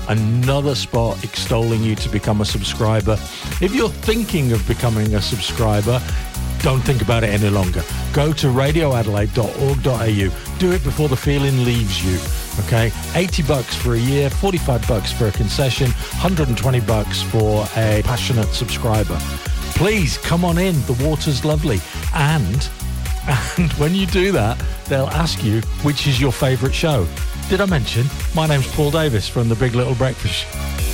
another spot extolling you to become a subscriber. If you're thinking of becoming a subscriber, don't think about it any longer. Go to radioadelaide.org.au. Do it before the feeling leaves you. Okay, $80 for a year, $45 for a concession, $120 for a passionate subscriber. Please come on in. The water's lovely. And when you do that, they'll ask you which is your favourite show. Did I mention my name's Paul Davis from The Big Little Breakfast Show?